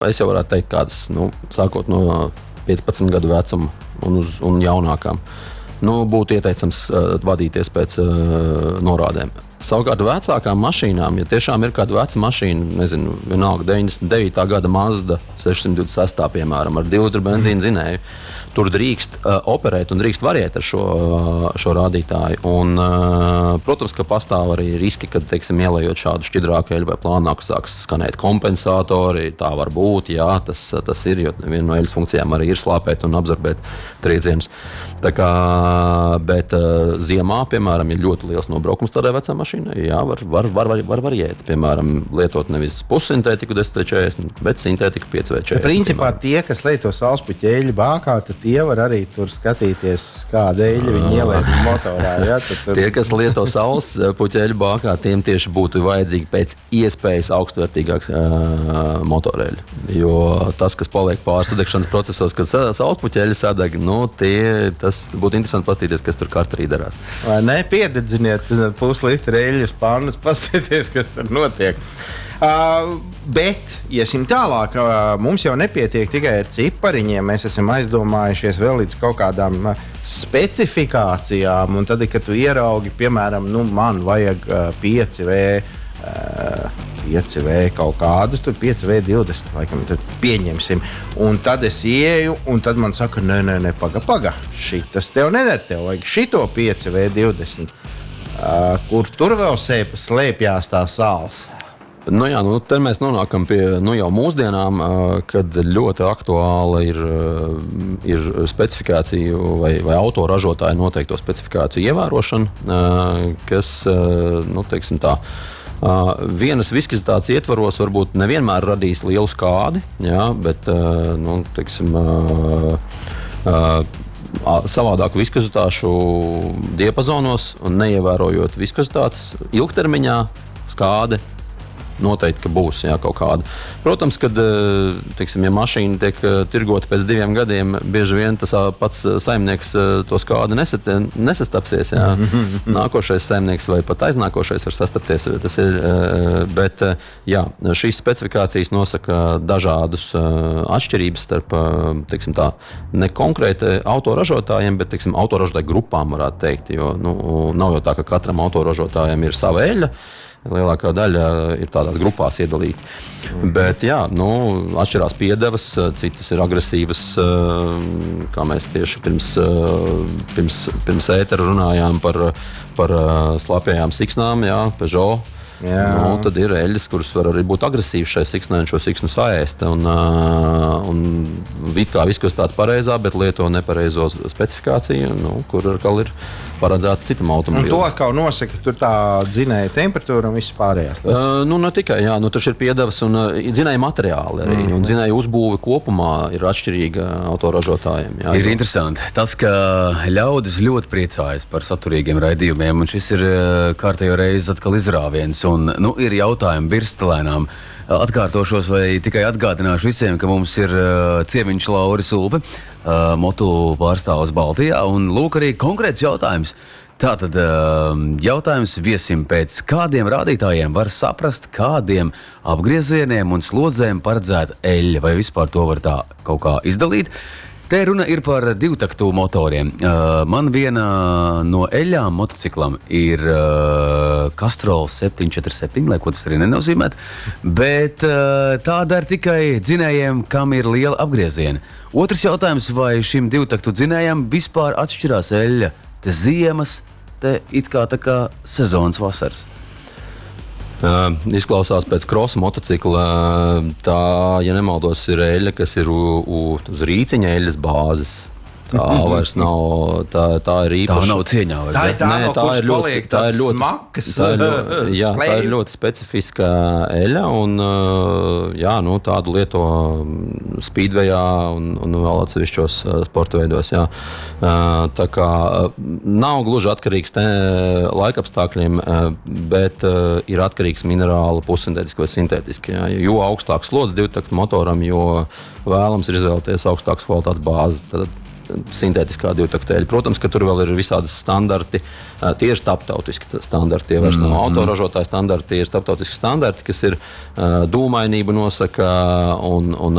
es jau varētu teikt kādas, sākot no 15 gadu vecuma un jaunākām. Būtu ieteicams vadīties pēc norādēm. Savukārt vecākām mašīnām, ja tiešām ir kāda veca mašīna, nezinu, vienalga 99. gada Mazda 626, piemēram, ar 2 litru benzīna dzinēju, tur drīkst operēt un drīkst variēt ar šo rādītāju. Un, protams, ka pastāv arī riski, kad, teiksim, ielējot šādu šķidrāku eļu vai plānāku, sāks skanēt kompensatori. Tā var būt, jā, tas ir, jo viena no eļas funkcijām arī ir slāpēt un absorbēt triecienus. Bet ziemā, piemēram, ir ļoti liels nobraukums tādai vecā mašīnai. Jā, var variēt. Piemēram, lietot nevis pussintētiku 10V40, bet sintētiku 5V40. Principā tie, kas lieto saulespuķa eļu bākā, tad tie var arī tur skatīties, kāda eļa viņi ieliek motorā. Ja? Tie, kas lieto saulespuķa eļu bākā, tiem tieši būtu vajadzīgi pēc iespējas augstvērtīgāk motoreļu. Jo tas, kas paliek pāri sadegšanas procesos, kad saulespuķa eļa sadeg, tas būtu interesanti paskatīties, kas tur karterī darās. Vai ne? Piededziniet puslitra eļļas pannas, paskatieties, kas tur notiek. Bet, iesim tālāk, mums jau nepietiek tikai ar cipariņiem, mēs esam aizdomājušies vēl līdz kaut kādām specifikācijām, un tad, kad tu ieraugi, piemēram, man vajag 5V kaut kādu, tur 5V20, laikam, tad pieņemsim, un tad es ieju, un tad man saka, nē, paga, šitas tev neder, tev vajag šito 5V20, kur tur vēl slēpjās tā sāls. Te mēs nonākam pie jau mūsdienām, kad ļoti aktuāla ir specifikāciju vai autoražotāju noteikto specifikāciju ievērošana, kas, teiksim tā, vienas viskazitātes ietvaros varbūt nevienmēr radīs lielu skādi, jā, bet, teiksim, savādāku viskazitāšu diapazonos un neievērojot viskazitātes ilgtermiņā skāde noteikti, ka būs kaut kāda. Protams, kad, teiksim, ja mašīna tiek tirgota pēc 2 gadiem, bieži vien tas pats saimnieks to skādi nesastapsies. Jā. Nākošais saimnieks vai pat aiznākošais var sastapties. Tas ir, bet jā, šīs specifikācijas nosaka dažādus atšķirības starp, teiksim tā, ne konkrēti autoražotājiem, bet, teiksim, autoražotāju grupām varētu teikt, jo nav jau tā, ka katram autoražotājam ir sava eļļa. Lielākā daļa ir tādās grupās iedalīta. Bet, jā, atšķirās piedevas, citas ir agresīvas, kā mēs tieši pirms ētera runājām par slāpējām siksnām, jā, Peugeot. Tad ir eļļas, kuras var arī būt agresīvas šai siksnai un šo siksnu saēst. Un kā viskazitāte pareizā, bet lieto nepareizo specifikāciju, kur atkal ir paredzēta citam automobilim. Un to atkal nosaka tur tā dzinēja temperatūra un viss pārējās lietas? Ne tikai, jā, taču ir piedevas un dzinēja materiāli arī. Un dzinēja uzbūve kopumā ir atšķirīga autoražotājiem. Jā, ir interesanti tas, ka ļaudis ļoti priecājas par saturīgiem raidījumiem, un šis ir kārtējo reizi atkal izrāviens. Un, ir jautājumi Birstelēnām. Atkārtošos vai tikai atgādināšu visiem, ka mums ir ciemiņš Lauris Ulbe, motu pārstāvs Baltijā, un lūk arī konkrēts jautājums. Tātad jautājums viesim, pēc kādiem rādītājiem var saprast, kādiem apgriezieniem un slodzēm paredzēta eļļa, vai vispār to var tā kaut kā izdalīt? Te runa ir par divtaktu motoriem. Man viena no eļļām motociklam ir Castrol 747, lai ko tas arī nenozīmēt, bet tā dara tikai dzinējiem, kam ir liela apgrieziena. Otrs jautājums, vai šim divtaktu dzinējam vispār atšķirās eļļa te ziemas, te it kā tā kā sezonas vasaras? Izklausās pēc krosa motocikla. Tā, ja nemaldos, ir eļļa, kas ir uz rīciņa eļļas bāzes. Tā vairs nav, tā ir īpaša. Tā nav cieņā, vai ne? Tā ir ļoti smakas. Tā ir ļoti specifiska eļļa, un tādu lieto speedwayā un vēl atsevišķos sporta veidos. Jā. Tā kā nav gluži atkarīgs laikapstākļiem, bet ir atkarīgs minerāli, pussintētiski vai sintētiski. Jā. Jo augstāks slodzes divtaktu motoram, jo vēlams ir izvēlēties augstākas kvalitātes bāzes. Tad sintētiskā divtakteļa. Protams, ka tur vēl ir visādas standarti, tie ir starptautiski standarti, tie vairs nav autoražotāji standarti, tie ir starptautiski standarti, kas ir dūmainību nosaka un